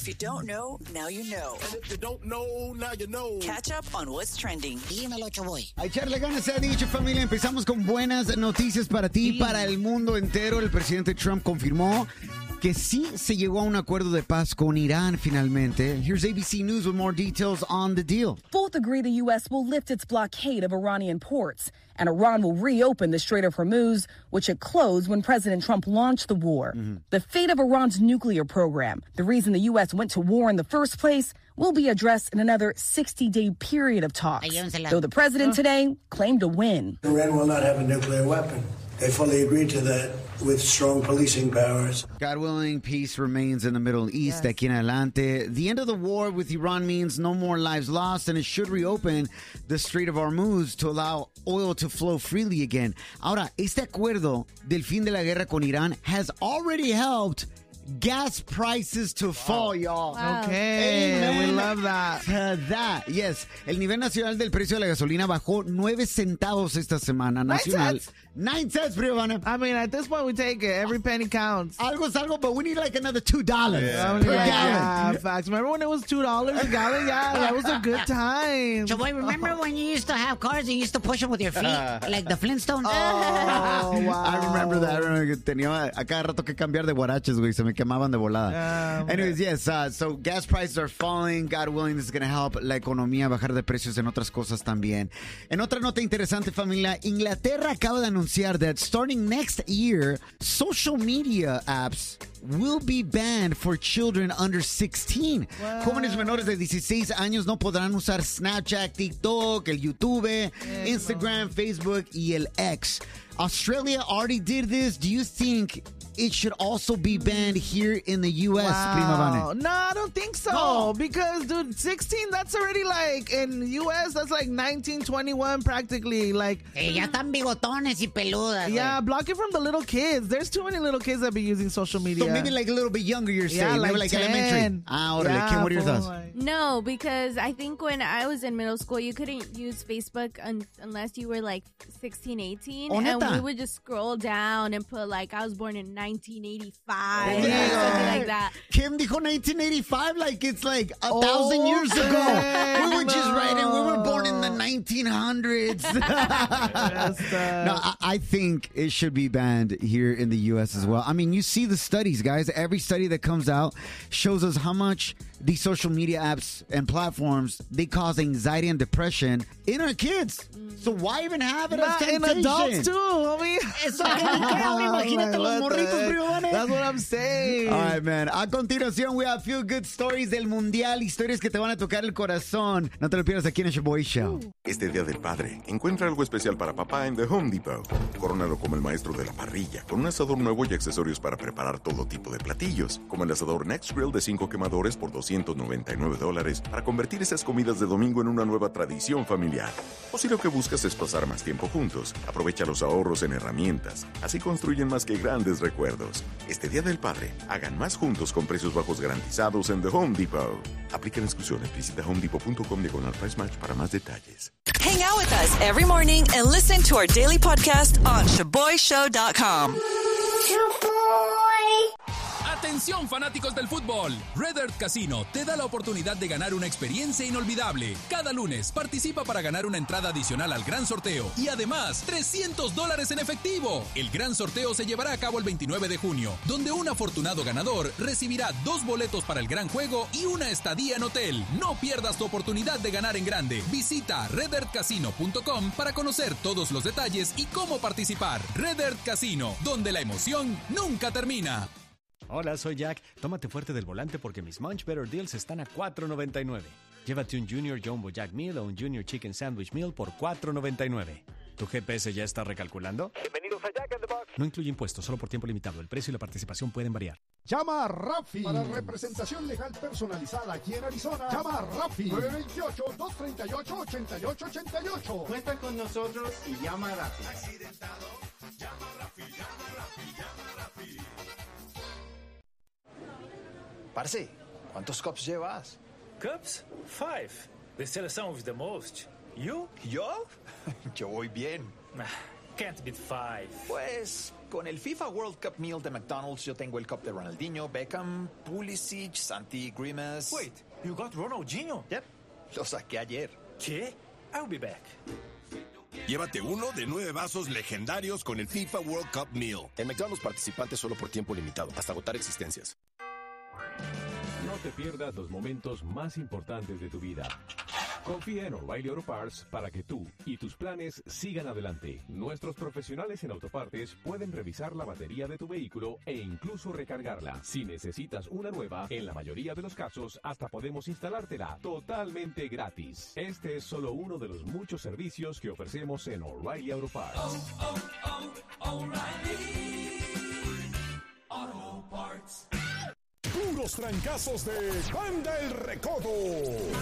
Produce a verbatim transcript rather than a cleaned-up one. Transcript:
If you don't know, now you know. And if you don't know, now you know. Catch up on what's trending. Dímelo, Choboy. A echarle ganas, se ha dicho, familia. Empezamos con buenas noticias para ti y para el mundo entero. El presidente Trump confirmó que sí se llegó a un acuerdo de paz con Irán finalmente. Here's A B C News with more details on the deal. Both agree the U S will lift its blockade of Iranian ports, and Iran will reopen the Strait of Hormuz, which it closed when President Trump launched the war. Mm-hmm. The fate of Iran's nuclear program, the reason the U S went to war in the first place, will be addressed in another sixty-day period of talks, though the president today claimed a win. Iran will not have a nuclear weapon. They fully agreed to that with strong policing powers. God willing, peace remains in the Middle East. Yes. Aquí en adelante. The end of the war with Iran means no more lives lost, and it should reopen the Strait of Hormuz to allow oil to flow freely again. Ahora, este acuerdo del fin de la guerra con Irán has already helped gas prices to fall, y'all. Wow. Okay, Amen. We love that. To that, yes. El nivel nacional del precio de la gasolina bajó nueve centavos esta semana. Nacional. Nine cents, Briovanna. I mean, at this point, we take it. Every penny counts. Algo es algo, but we need like another two dollars yeah. per yeah, gallon. Yeah, facts. Remember when it was two dollars a gallon? Yeah, that was a good time. So, boy, remember when you used to have cars and you used to push them with your feet? Like the Flintstones? Oh, wow. I remember that. I remember que tenía a cada rato que cambiar de guaraches, güey. Se me quemaban de volada. Um, Anyways, yes, uh, so gas prices are falling. God willing, this is going to help la economía bajar de precios en otras cosas también. En otra nota interesante, familia, Inglaterra acaba de anunciar that starting next year, social media apps will be banned for children under sixteen. Wow. Jóvenes menores de dieciséis años no podrán usar Snapchat, TikTok, el YouTube, yeah, Instagram, no. Facebook y el X. Australia already did this. Do you think it should also be banned here in the U S, wow. Prima Vane? No, I don't think so. No. Because, dude, sixteen, that's already like, in the U S, that's like nineteen, twenty-one practically. Like, hey, ya están bigotones y peludas. Yeah, like. block it from the little kids. There's too many little kids that be using social media. So maybe like a little bit younger, you're yeah, saying? Like maybe like ten. Elementary. Ah, orale. Yeah, Kim, what are your thoughts? Like... No, because I think when I was in middle school, you couldn't use Facebook un- unless you were like sixteen, eighteen. Oh, and neta? we would just scroll down and put like, I was born in nineteen eighty-five. Oh, or something like that. Kim dijo nineteen eighty-five like it's like a oh, thousand years ago. Hey, we were no. just writing, we were born in the nineteen hundreds. no, I, I think it should be banned here in the U S as well. I mean, you see the studies, guys. Every study that comes out shows us how much these social media apps and platforms, they cause anxiety and depression in our kids. So why even have it as temptation? In adults too, homie. Eso que ni creo, imagínate los morritos, primo Vane. That's what I'm saying. All right, man. A continuación, we have few good stories del mundial, historias que te van a tocar el corazón. No te lo pierdas aquí en el Show Show. Este Día del Padre, encuentra algo especial para papá en The Home Depot. Corónalo como el maestro de la parrilla, con un asador nuevo y accesorios para preparar todo tipo de platillos, como el asador Next Grill de cinco quemadores por doscientos noventa y nueve dólares para convertir esas comidas de domingo en una nueva tradición familiar. O si lo que buscas es pasar más tiempo juntos, aprovecha los ahorros en herramientas. Así construyen más que grandes recuerdos. Este Día del Padre, hagan más juntos con precios bajos garantizados en The Home Depot. Aplican exclusiones. Visita home depot punto com diagonal price match para más detalles. Hang out with us every morning and listen to our daily podcast on shaboy show dot com. Atención fanáticos del fútbol, Red Earth Casino te da la oportunidad de ganar una experiencia inolvidable. Cada lunes participa para ganar una entrada adicional al gran sorteo y además trescientos dólares en efectivo. El gran sorteo se llevará a cabo el veintinueve de junio, donde un afortunado ganador recibirá dos boletos para el gran juego y una estadía en hotel. No pierdas tu oportunidad de ganar en grande. Visita red earth casino punto com para conocer todos los detalles y cómo participar. Red Earth Casino, donde la emoción nunca termina. Hola, soy Jack. Tómate fuerte del volante porque mis Munch Better Deals están a cuatro noventa y nueve. Llévate un Junior Jumbo Jack Meal o un Junior Chicken Sandwich Meal por cuatro noventa y nueve. ¿Tu G P S ya está recalculando? Bienvenidos a Jack in the Box. No incluye impuestos, solo por tiempo limitado. El precio y la participación pueden variar. Llama a Rafi para representación legal personalizada aquí en Arizona. Llama a Rafi nueve dos ocho, dos tres ocho, ocho ocho ocho ocho. Cuenta con nosotros y llama a Rafi. Accidentado, llama a Rafi, llama a Rafi, llama a Rafi. Parce, ¿cuántos cups llevas? Cups? Five. The seleção with the most. You? ¿Yo? Yo voy bien. Can't beat five. Pues Con el FIFA World Cup Meal de McDonald's, yo tengo el cup de Ronaldinho, Beckham, Pulisic, Santi, Grimace. Wait, you got Ronaldinho? Yep, lo saqué ayer. ¿Qué? I'll be back. Llévate uno de nueve vasos legendarios con el FIFA World Cup Meal. En McDonald's participantes solo por tiempo limitado, hasta agotar existencias. No te pierdas los momentos más importantes de tu vida. Confía en O'Reilly Auto Parts para que tú y tus planes sigan adelante. Nuestros profesionales en autopartes pueden revisar la batería de tu vehículo e incluso recargarla. Si necesitas una nueva, en la mayoría de los casos hasta podemos instalártela totalmente gratis. Este es solo uno de los muchos servicios que ofrecemos en O'Reilly Auto Parts. Oh, oh, oh, O'Reilly Auto Parts. Puros trancazos de Banda El Recodo.